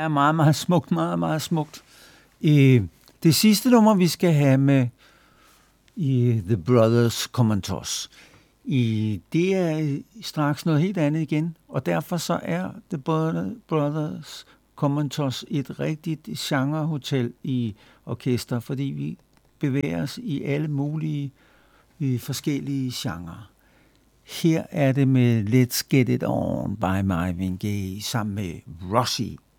er meget, meget smukt, meget, meget smukt. Det sidste nummer, vi skal have med i The Brothers Comantos, det er straks noget helt andet igen, og derfor så er The Brothers Comantos et rigtigt genrehotel i orkester, fordi vi bevæger os i alle mulige forskellige genrer. Her er det med Let's Get It On by Marvin Gaye sammen med Rossi.